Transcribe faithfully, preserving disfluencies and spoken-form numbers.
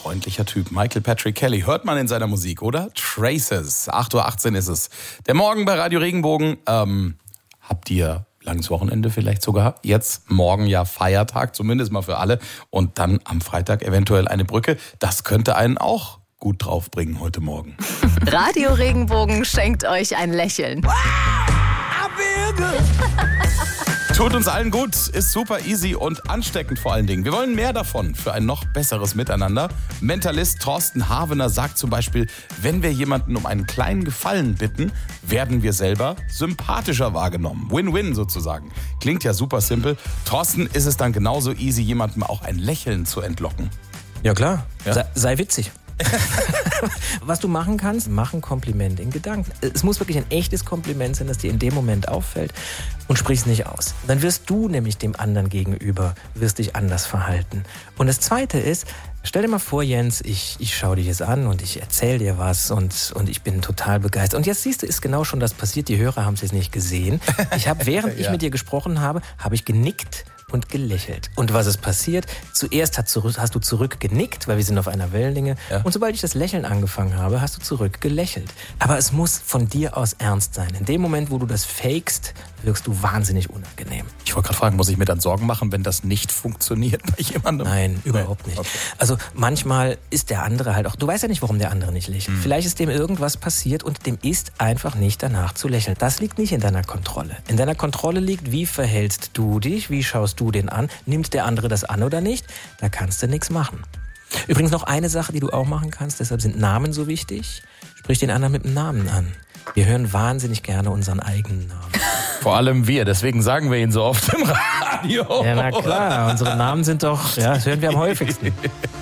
freundlicher Typ. Michael Patrick Kelly hört man in seiner Musik, oder? Traces. acht Uhr achtzehn ist es. Der Morgen bei Radio Regenbogen. Ähm, habt ihr langes Wochenende vielleicht sogar? Jetzt morgen ja Feiertag, zumindest mal für alle. Und dann am Freitag eventuell eine Brücke. Das könnte einen auch gut draufbringen heute Morgen. Radio Regenbogen schenkt euch ein Lächeln. Tut uns allen gut, ist super easy und ansteckend vor allen Dingen. Wir wollen mehr davon für ein noch besseres Miteinander. Mentalist Thorsten Havener sagt zum Beispiel, wenn wir jemanden um einen kleinen Gefallen bitten, werden wir selber sympathischer wahrgenommen. Win-win sozusagen. Klingt ja super simpel. Thorsten, ist es dann genauso easy, jemandem auch ein Lächeln zu entlocken? Ja klar, Ja? sei, sei witzig. Was du machen kannst, mach ein Kompliment in Gedanken. Es muss wirklich ein echtes Kompliment sein, das dir in dem Moment auffällt und sprich es nicht aus. Dann wirst du nämlich dem anderen gegenüber, wirst dich anders verhalten. Und das Zweite ist, stell dir mal vor, Jens, ich, ich schaue dich jetzt an und ich erzähle dir was und, und ich bin total begeistert. Und jetzt siehst du, ist genau schon das passiert, die Hörer haben es jetzt nicht gesehen. Ich habe, während ich Ja. mit dir gesprochen habe, habe ich genickt und gelächelt. Und was ist passiert? Zuerst hat zurück, hast du zurückgenickt, weil wir sind auf einer Wellenlänge. Ja. Und sobald ich das Lächeln angefangen habe, hast du zurückgelächelt. Aber es muss von dir aus ernst sein. In dem Moment, wo du das fakest, wirkst du wahnsinnig unangenehm. Ich wollte gerade fragen, muss ich mir dann Sorgen machen, wenn das nicht funktioniert bei jemandem? Nein, überhaupt nicht. Okay. Also manchmal ist der andere halt auch, du weißt ja nicht, warum der andere nicht lächelt. Mhm. Vielleicht ist dem irgendwas passiert und dem ist einfach nicht danach zu lächeln. Das liegt nicht in deiner Kontrolle. In deiner Kontrolle liegt, wie verhältst du dich, wie schaust du den an, nimmt der andere das an oder nicht? Da kannst du nichts machen. Übrigens noch eine Sache, die du auch machen kannst, deshalb sind Namen so wichtig. Sprich den anderen mit dem Namen an. Wir hören wahnsinnig gerne unseren eigenen Namen. Vor allem wir, deswegen sagen wir ihn so oft im Radio. Ja, na klar, unsere Namen sind doch, ja, das hören wir am häufigsten.